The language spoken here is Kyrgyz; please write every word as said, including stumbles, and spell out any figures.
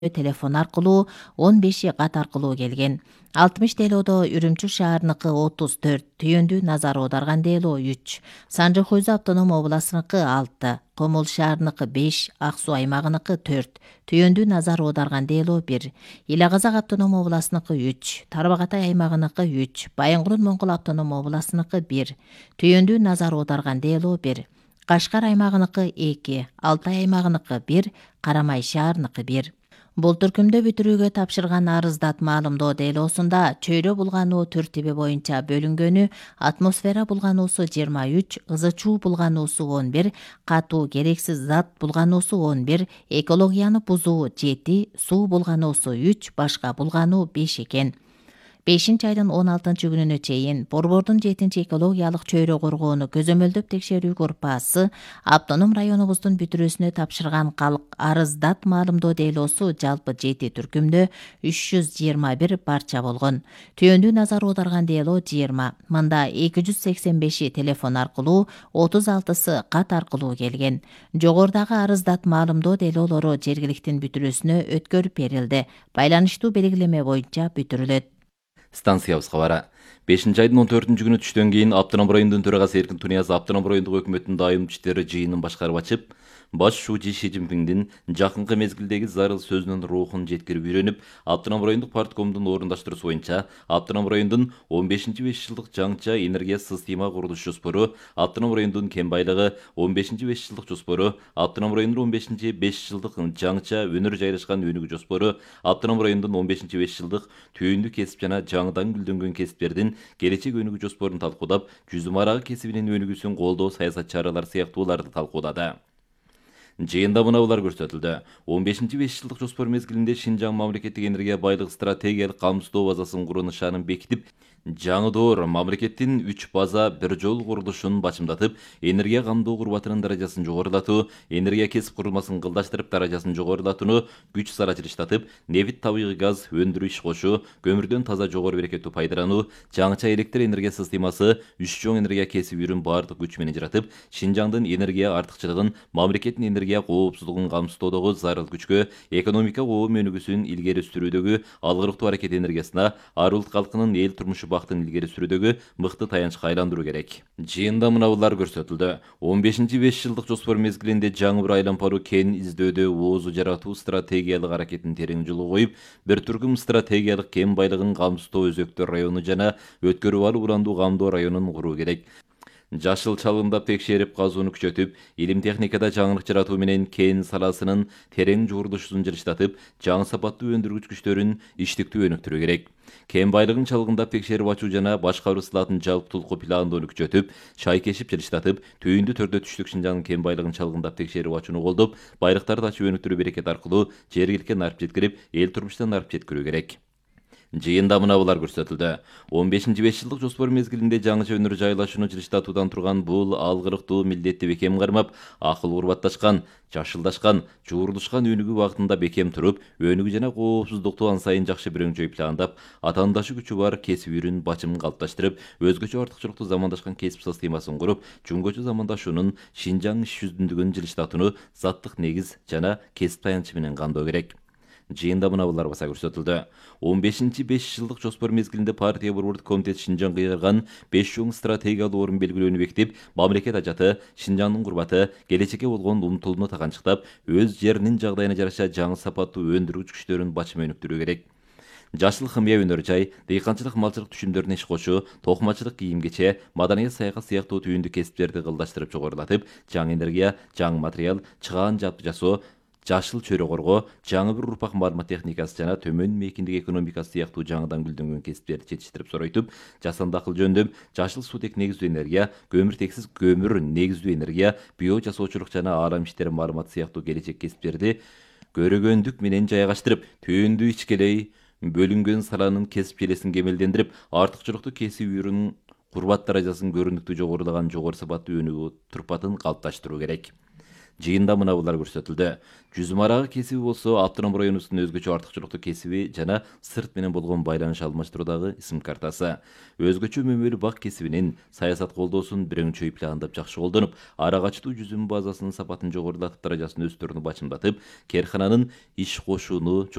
телефон аркылуу, он беши кат аркылуу келген. алтымыш делоодо Үрүмчү шаарыныкы отуз төрт, Түйөндүү Назар Оодарган дело үч, Санжы Хойзу автоном областыныкы алты, Комул шаарыныкы беш, Ак Суу аймагыныкы төрт, Түйөндүү Назар Оодарган дело бир, Ил Казак автоном областыныкы үч, Тарбагатай аймагыныкы үч, Байынгурун Моңгол автоном областыныкы бир, Түйөндүү Назар Оодарган дело бир, Кашкар аймагыныкы эки, Алтай аймагыныкы бир, Карамай шаарыныкы бир. Бул түркүмдө бүтүрүүгө тапшырган арыздат маалымдоо делосунда чөйрө булгануу тертиби боюнча бөлүнгөнү атмосфера булгануусу жыйырма үч, ызы чуу булгануусу он бир, катуу керексиз зат булгануусу он бир, экологияны бузуу жети, суу булгануусу үч, башка булгануу беш экен. бешинчи айдын он алтынчы күнүнө чейин Борбордун жетинчи экологиялык чөйрө коргоону көзөмөлдөп текшерүү группасы автоном районубуздун бүтүрүүсүнө тапшырган калк арыздат маалымдоо делосу жалпы жети түркүмдө үч жүз жыйырма бир барча болгон. Түйөндүү Назар Оодарган дело жыйырма. Мында эки жүз сексен беши телефон аркылуу, отуз алтысы кат аркылуу келген. Жогорудагы арыздат маалымдоо делолору жергиликтин бүтүрүүсүнө өткөрүп берилди. Байланыштуу белгилеме боюнча бүтүрүлөт. Станциябыз кабары. бешинчи айдын он төртүнчү күнү түштөн кийин Автоном районунун төрагасы Эркин Туниязов Автоном райондук өкмөттүн дайым иштери жыйынын башкарып ачып, баш шүүжи Ши Цзиньпиндин жакынкы мезгилдеги зарыл сөзүнүн рухун жеткирип үйрөнүп, Автоном райондук парткомдун орундаштыруусу боюнча Автоном райондун он бешинчи беш жылдык жаңча энергия система курулуш жоспору, Автоном райондун кен байлыгы он бешинчи беш жылдык жоспору, Автоном райондун он бешинчи беш жылдык жаңча өнөр жайгашкан өнүгүү жоспору, Автоном райондун он бешинчи беш жылдык түйүндү кесип жана жаңыдан гүлдөнгөн кесиптердин келечек өнүгүү жоспорун талкуудап, жүзүм арагы кесибинин өнүгүүсүн колдоо саясат чаралары сыяктууларды талкуулады. Жыйында мынабулар көрсөтүлдү. он бешинчи беш жылдык жоспор мезгилинде Шинжаң мамлекеттик энергия байлык стратегиялык камсыздоо базасын куруу нышанын бекитип, жаңы доор мамлекеттин үч база бир жол курулушун бачымдатып, энергия камдоо курбатынын даражасын жогорулатуу, энергия кесип курулмасын кылдаштырып даражасын жогорулатууну күч сара жылыштатып, нефть табигый газ өндүрүү иш кошуу, көмүрдөн таза жогору берекеттүү пайдалануу, жаңыча электр энергия системасы үч чоң энергия кесибүүрүн баардык күч менен жаратып, Шинжаңдын энергия артыкчылыгын, мамлекеттин энергия коопсуздугун камсыздоодогу зарыл күчкө, экономика коом өнүгүүсүн илгери сүрүүдөгү алгырыктуу аракет энергиясына, ар улут калкынын эл турмушу бактын илгери сүрүүдөгү мыкты таянычка айландыруу керек. Жыйында мынабулар көрсөтүлдү. он бешинчи беш жылдык жоспор мезгилинде жаңы бир айлампаруу кен издөөдө оозу жаратуу стратегиялык аракетин терең жолго коюп, бир түркүм стратегиялык кен байлыгын камсыздоо өзөктөр району жана өткөрүп алуу урандуу камдоо районун куруу керек. Жашыл чалымдап текшерип казууну күчөтүп, илим техникада жаңылык жаратуу менен кен саласынын терең жуурулушун жылыштатып, жаңы сапаттуу өндүргүч күчтөрүн иштиктүү өнүктүрүү керек. Кен байлыгын чалгындап текшерип ачуу жана башкаруу сылатын жалптуулук пландоону күчөтүп, чай кешип жылыштатып, түйүндү төрдө түштүк Шинжаңдын кен байлыгын чалгындап текшерип ачууну колдоп, байлыктарды ачып өнүктүрүү берекет аркылуу жергиликке нарып жеткирип, эл турмушуна нарып жеткирүү керек. Жыйында мынабулар көрсөтүлдү. он бешинчи беш жылдык жоспор мезгилинде жаңыча өнөр жайлашууну жылыштатуудан турган бул алгырыктуу милдетти бекем кармап, акыл урбатташкан, жашылдашкан, жуурулушкан өнүгүү багытында бекем туруп, өнүгүү жана коопсуздукту ан сайын жакшы бирөңчөй пландап, атаандашы күчү бар кесип-үрүн бачымын калыпташтырып, өзгөчө артыкчылыктуу замандашкан кесип системасын куруп, чүңгөчө замандашуунун Шинжаң иш жүзүндүгүн жылыштатууну заттык негиз жана кесип таянычы менен кандоо керек. Жыйында мынабулар баса көрсөтүлдү. он бешинчи беш жылдык жоспор мезгилинде партия борбордук комитет Шинжаңга кыйгарган беш чоң стратегиялык орун белгилөөнү бекитип, мамлекет ажаты, Шинжаңдын курбаты, келечекке болгон умтулууну таганчыктап, өз жеринин жагдайына жараша жаңы сапаттуу өндүргүч күчтөрүн бачыма өнүктүрүү керек. Жашыл хымия өнөр жай, дыйканчылык малчылык түшүмдөрүнө иш кошуу, токумачылык кийим-кече, маданият саякат сыяктуу түйүндү кесиптерди кылдаштырып жогорулатып, жаңы энергия, жаңы материал, чыгаан жапты жасоо, жашыл чөйрө коргоо, жаңы бир урпак маалымат техникасы жана төмөн мейкиндик экономикасы сыяктуу жаңыдан гүлдөнгөн кесиптерди жетиштирип соройтуп, жасанды акыл жөндөм, жашыл суутек негиздүү энергия, көмүртексиз көмүр негиздүү энергия, био жасоочулук жана aalам иштери маалыматы сыяктуу келечек кесиптерди көрөгөндүк менен жайгаштырып, түйүндү ичкелей бөлүнгөн саланын кесип желесин кемелдендирип, артыкчылыктуу кесип үрүнүн курбат даражасын көрүнүктүү жогорулаган жогору сапаттуу өнүгүү турпатын калыпташтыруу керек. Жыйында мына булар көрсөтүлдү. Жүзүм арагы кесиби болсо Автоном районубуздун өзгөчө артыкчылыктуу кесиби жана сырт менен болгон байланыш алмаштыруудағы исим картасы. Өзгөчө мөмөлүү бак кесибинин саясат колдоосун бирөңчөй пландап жакшы колдонуп, ара качтуу жүзүм базасынын сапатын жогорулатып, даражасын өстүрүүнү бачымдатып, керкананын иш кошууну